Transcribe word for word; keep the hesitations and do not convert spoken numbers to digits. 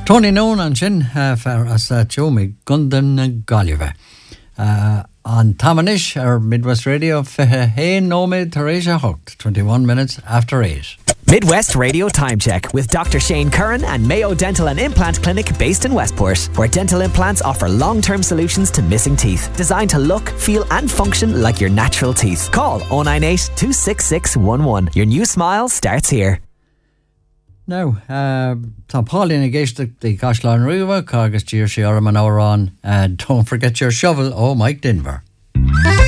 Tony Noon an sin fear as Joe me Gundan na Galliva. On Tamanish, our Midwest Radio, Hey Nomad Teresa Hooked, twenty-one minutes after eight. Midwest Radio Time Check with Doctor Shane Curran and Mayo Dental and Implant Clinic based in Westport, where dental implants offer long-term solutions to missing teeth, designed to look, feel and function like your natural teeth. Call oh nine eight, two six six one one. Your new smile starts here. Now, uh, Tá Pauline against the, the Cashlan Riva, Cargus Gear Shiara Manauran, and don't forget your shovel, oh Mike Denver.